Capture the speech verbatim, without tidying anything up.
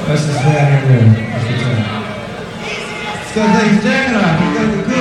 Let's just stay out here. Let's get to it. Let's go, thanks, Jack. He's got the good.